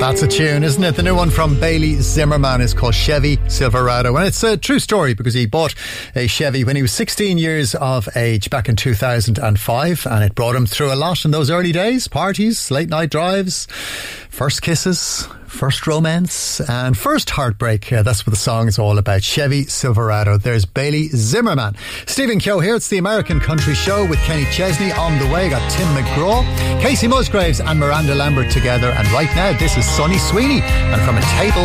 That's a tune, isn't it? The new one from Bailey Zimmerman is called Chevy Silverado, and it's a true story because he bought a Chevy when he was 16 years of age back in 2005, and it brought him through a lot in those early days: parties, late night drives, first kisses, first romance and first heartbreak. That's what the song is all about. Chevy Silverado. There's Bailey Zimmerman. Stephen Keogh here. It's the American Country Show with Kenny Chesney on the way. Got Tim McGraw, Casey Musgraves and Miranda Lambert together. And right now, this is Sonny Sweeney and From a Table